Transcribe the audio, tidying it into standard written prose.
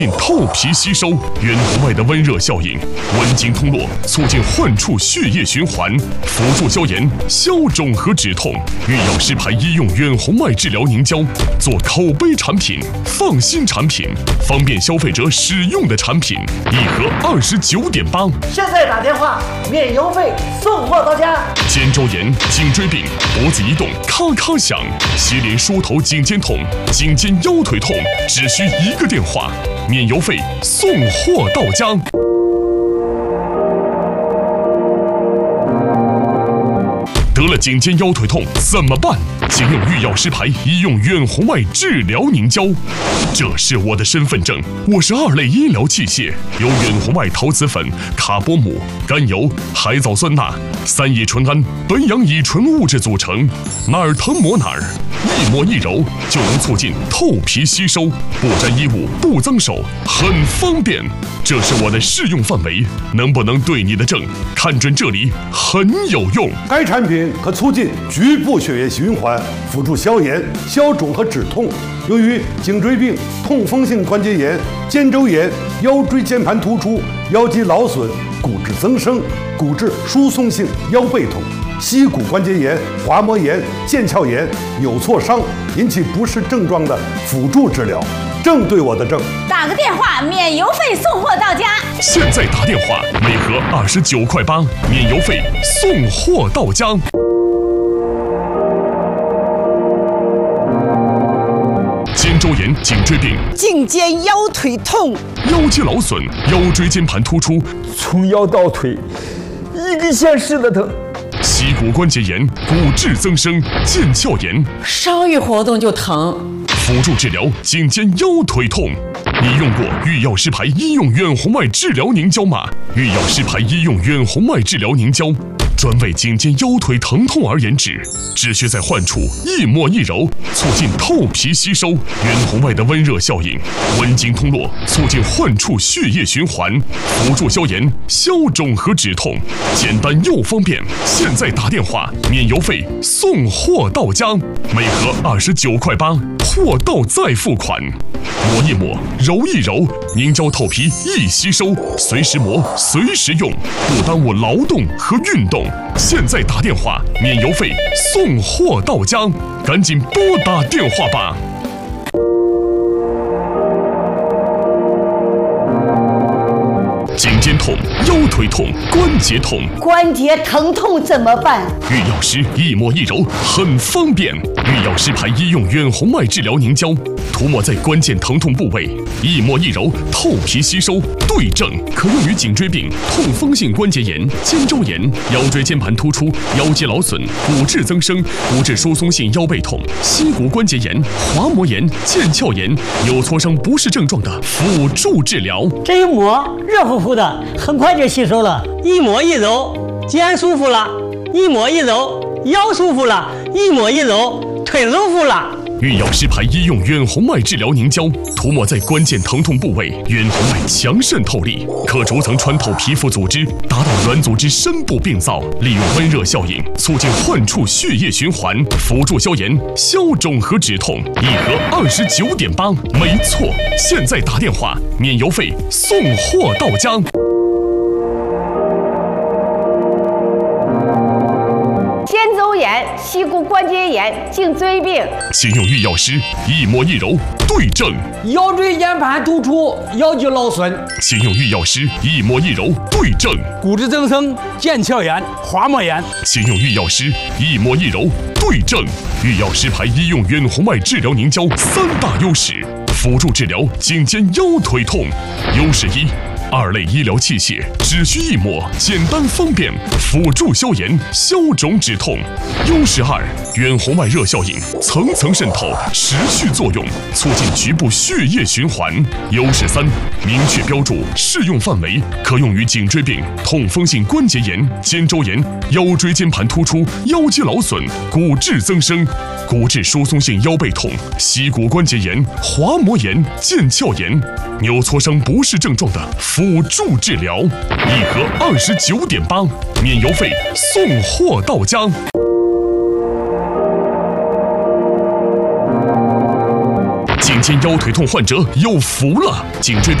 透皮吸收，远红外的温热效应，温经通络，促进患处血液循环，辅助消炎、消肿和止痛。御药师牌医用远红外治疗凝胶，做口碑产品、放心产品、方便消费者使用的产品，一盒29.8。 现在打电话，免邮费，送货到家。 肩周炎、颈椎病、脖子移动咔咔响，接连梳头、颈肩痛、颈肩腰腿痛，只需1个电话。免邮费，送货到家。得了颈肩腰腿痛怎么办？请用御药师牌医用远红外治疗凝胶。这是我的身份证，我是2类医疗器械，由远红外陶瓷粉、卡波姆、甘油、海藻酸钠、3乙醇胺、苯氧乙醇物质组成，哪儿疼抹哪儿，一抹一揉就能促进透皮吸收，不沾衣物，不脏手，很方便。这是我的适用范围，能不能对你的症？看准这里，很有用。 该产品可促进局部血液循环，辅助消炎、消肿和止痛。由于颈椎病、痛风性关节炎、肩周炎、腰椎间盘突出、腰肌劳损、骨质增生、骨质疏松性腰背痛、膝骨关节炎、滑膜炎、腱鞘炎、扭挫伤引起不适症状的辅助治疗，正对我的症。 打个电话，免邮费送货到家。 现在打电话，每盒29.8块，免邮费，送货到家。肩周炎、颈椎病、 颈肩腰腿痛、 腰肌劳损、腰椎间盘突出， 从腰到腿一个县市的疼。 膝骨关节炎、骨质增生、腱鞘炎， 稍一活动就疼。 辅助治疗颈肩腰腿痛。你用过御药师牌医用远红外治疗凝胶吗？御药师牌医用远红外治疗凝胶，专为颈肩腰腿疼痛而研制，只需在患处一抹一揉，促进透皮吸收，远红外的温热效应，温经通络，促进患处血液循环，辅助消炎、消肿和止痛，简单又方便。现在打电话，免邮费，送货到家，每盒29.8块，货到再付款。抹一抹，揉一揉，凝胶透皮易吸收，随时磨，随时用，不耽误劳动和运动。现在打电话，免邮费，送货到家，赶紧拨打电话吧。颈肩痛、腰腿痛、关节痛， 关节疼痛怎么办？ 御药师一抹一揉很方便，御药师牌医用远红外治疗凝胶，涂抹在关键疼痛部位，一抹一揉透皮吸收，对症，可用于颈椎病、痛风性关节炎、肩周炎、腰椎间盘突出、腰肌劳损、骨质增生、骨质疏松性腰背痛、膝骨关节炎、滑膜炎、腱鞘炎、扭挫伤不适症状的辅助治疗。 这一抹热乎乎的，很快就吸收了。 一抹一揉，肩舒服了；一抹一揉，腰舒服了；一抹一揉，腿舒服了。 御药师牌医用远红外治疗凝胶，涂抹在关键疼痛部位，远红外强渗透力，可逐层穿透皮肤组织，达到软组织深部病灶，利用温热效应，促进患处血液循环，辅助消炎、消肿和止痛，一盒29.8，没错。现在打电话，免邮费，送货到家。 肩周炎、膝骨关节炎、颈椎病， 请用御药师一抹一揉对症。 腰椎间盘突出、腰肌劳损， 请用御药师一抹一揉对症。 骨质增生、腱鞘炎、滑膜炎， 请用御药师一抹一揉对症。御药师牌医用远红外治疗凝胶3大优势，辅助治疗颈肩腰腿痛。优势1。2类医疗器械，只需一抹，简单方便，辅助消炎、消肿止痛。优势2，远红外热效应，层层渗透，持续作用，促进局部血液循环。优势3，明确标注，适用范围，可用于颈椎病、痛风性关节炎、肩周炎、腰椎间盘突出、腰肌劳损、骨质增生、骨质疏松性腰背痛、膝骨关节炎、滑膜炎、腱鞘炎、扭挫伤不适症状的辅助治疗，一盒29.8，免邮费，送货到家。颈颈肩腰腿痛患者有福了，颈椎病